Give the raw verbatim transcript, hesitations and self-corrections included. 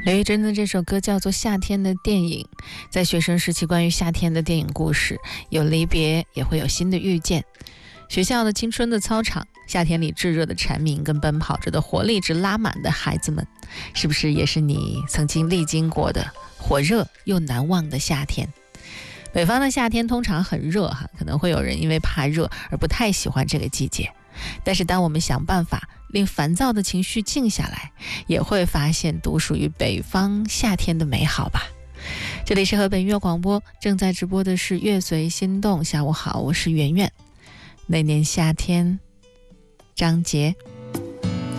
刘玉珍的这首歌叫做《夏天的电影》，在学生时期关于夏天的电影故事，有离别，也会有新的遇见。学校的青春的操场，夏天里炙热的蝉鸣跟奔跑着的活力值拉满的孩子们，是不是也是你曾经历经过的火热又难忘的夏天？北方的夏天通常很热哈，可能会有人因为怕热而不太喜欢这个季节。但是当我们想办法令烦躁的情绪静下来，也会发现独属于北方夏天的美好吧。这里是河北音乐广播，正在直播的是乐随心动。下午好，我是圆圆。那年夏天，张杰。